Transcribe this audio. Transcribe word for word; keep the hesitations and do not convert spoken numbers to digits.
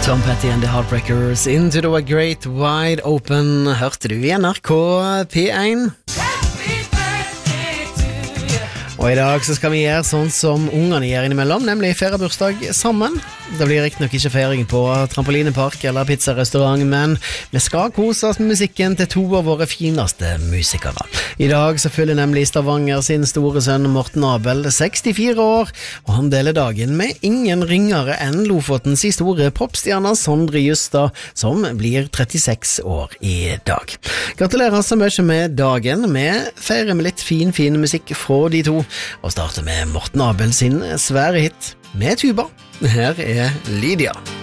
Tom Petty and the Heartbreakers, Into the Great Wide Open, hørte du i N R K P one. Og i dag så skal vi gjøre sånn som ungene gjør innimellom, nemlig feriebursdag sammen. Det blir riktig nok ikke feiring på trampolinepark eller pizzarestaurant, men vi skal kose oss med musikken til to av våre fineste musikere. I dag så fyller nemlig Stavanger sin store sønn Morten Abel sekstifire år, og han deler dagen med ingen ringere enn Lofotens store popstjerne Sondre Justad, som blir trettiseks år i dag. Gratulerer så mye med dagen. Vi feirer med litt fin, fin musikk fra de to, og starter med Morten Abel sin svære hit med tuba. Her er Lydia.